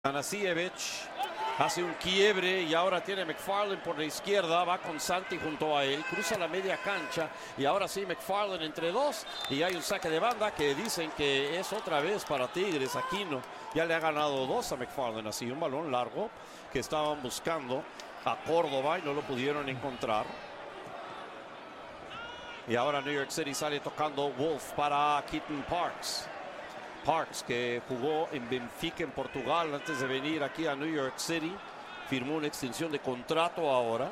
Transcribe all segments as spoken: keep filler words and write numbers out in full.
Tanasiewicz hace un quiebre y ahora tiene McFarland por la izquierda, va con Santi junto a él, cruza la media cancha y ahora sí McFarland entre dos y hay un saque de banda que dicen que es otra vez para Tigres. Aquino ya le ha ganado dos a McFarland, así un balón largo que estaban buscando a Córdoba y no lo pudieron encontrar. Y ahora New York City sale tocando Wolf para Keaton Parks. Parks, que jugó en Benfica en Portugal antes de venir aquí a New York City, firmó una extensión de contrato ahora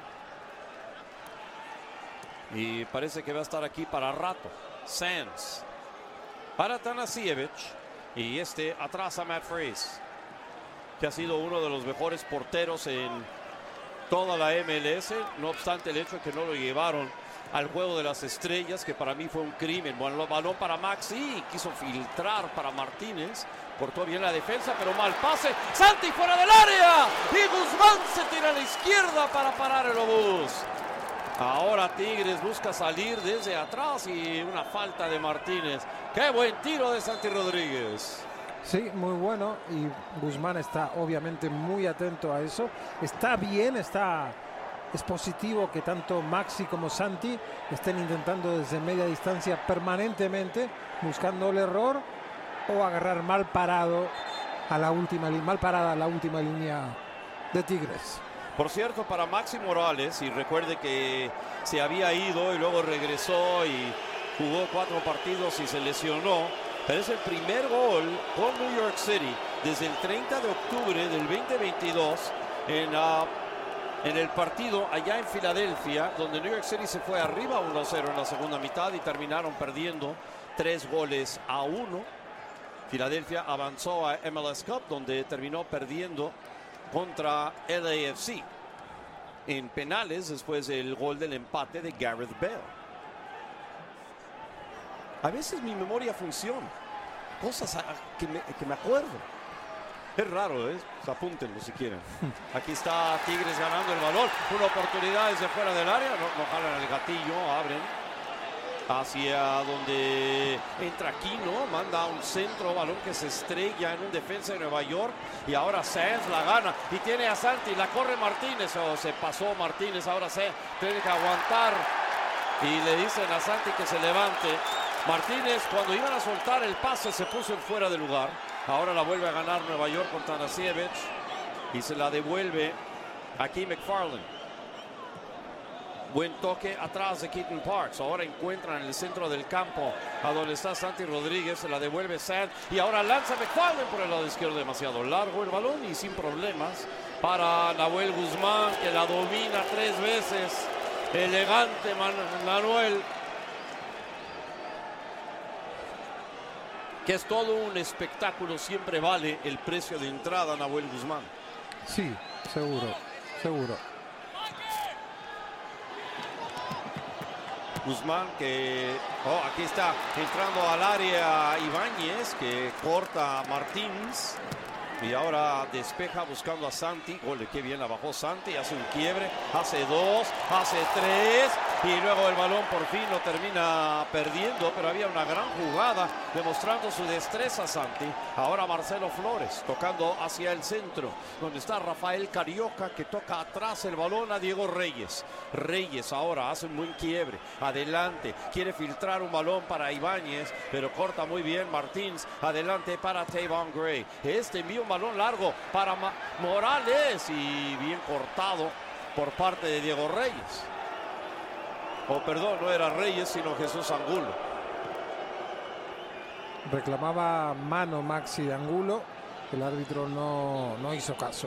y parece que va a estar aquí para rato. Sands para Tanasiewicz y este atrás a Matt Freese, que ha sido uno de los mejores porteros en toda la M L S, no obstante el hecho de que no lo llevaron al juego de las estrellas, que para mí fue un crimen. Bueno, balón para Maxi, quiso filtrar para Martínez, cortó bien la defensa, pero mal pase. Santi fuera del área y Guzmán se tira a la izquierda para parar el obús. Ahora Tigres busca salir desde atrás y una falta de Martínez. ¡Qué buen tiro de Santi Rodríguez! Sí, muy bueno, y Guzmán está obviamente muy atento a eso. Está bien, está... Es positivo que tanto Maxi como Santi estén intentando desde media distancia permanentemente, buscando el error o agarrar mal parado a la última mal parada a la última línea de Tigres. Por cierto, para Maxi Morales, y recuerde que se había ido y luego regresó y jugó cuatro partidos y se lesionó, pero es el primer gol con New York City desde el treinta de octubre del veinte veintidós en la En el partido allá en Filadelfia, donde New York City se fue arriba uno a cero en la segunda mitad y terminaron perdiendo tres goles a uno. Filadelfia avanzó a M L S Cup, donde terminó perdiendo contra L A F C en penales después del gol del empate de Gareth Bale. A veces mi memoria funciona, cosas que me, que me acuerdo. Es raro, ¿eh? Apúntenlo si quieren. Aquí está Tigres ganando el balón. Una oportunidad desde fuera del área. No, no jalan el gatillo, abren. Hacia donde entra Aquino. Manda un centro, balón que se estrella en un defensa de Nueva York. Y ahora Sands la gana. Y tiene a Santi. La corre Martínez. Oh, se pasó Martínez. Ahora se tiene que aguantar. Y le dicen a Santi que se levante. Martínez, cuando iban a soltar el pase, se puso en fuera de lugar. Ahora la vuelve a ganar Nueva York con Tanasiewicz y se la devuelve aquí McFarland. Buen toque atrás de Keaton Parks. Ahora encuentran en el centro del campo a donde está Santi Rodríguez. Se la devuelve Sands y ahora lanza McFarland por el lado izquierdo. Demasiado largo el balón y sin problemas para Nahuel Guzmán, que la domina tres veces. Elegante Man Manuel. Que es todo un espectáculo, siempre vale el precio de entrada, Nahuel Guzmán. Sí, seguro, seguro. Guzmán que, oh, aquí está entrando al área Ibáñez, que corta a Martínez. Y ahora despeja buscando a Santi. Ole, qué bien la bajó Santi. Hace un quiebre, hace dos, hace tres. Y luego el balón por fin lo termina perdiendo. Pero había una gran jugada demostrando su destreza Santi. Ahora Marcelo Flores tocando hacia el centro, donde está Rafael Carioca, que toca atrás el balón a Diego Reyes. Reyes ahora hace un buen quiebre. Adelante, quiere filtrar un balón para Ibáñez, pero corta muy bien Martínez. Adelante para Tavon Gray. Este envía un balón largo para Ma Morales y bien cortado por parte de Diego Reyes. O oh, perdón, no era Reyes sino Jesús Angulo. Reclamaba mano Maxi Angulo, el árbitro no, no hizo caso.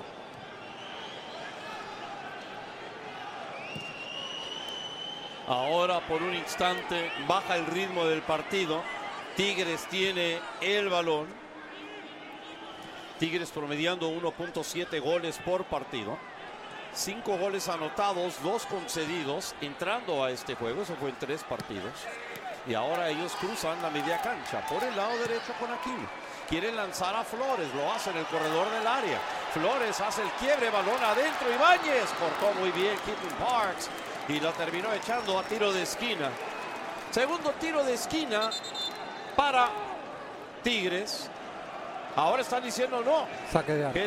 Ahora por un instante baja el ritmo del partido. Tigres tiene el balón. Tigres promediando uno punto siete goles por partido. Cinco goles anotados, dos concedidos entrando a este juego. Eso fue en tres partidos. Y ahora ellos cruzan la media cancha por el lado derecho con Aquino. Quieren lanzar a Flores, lo hace en el corredor del área. Flores hace el quiebre, balón adentro. Ibáñez cortó muy bien Keaton Parks y lo terminó echando a tiro de esquina. Segundo tiro de esquina para Tigres. Ahora están diciendo no. Saque de arco.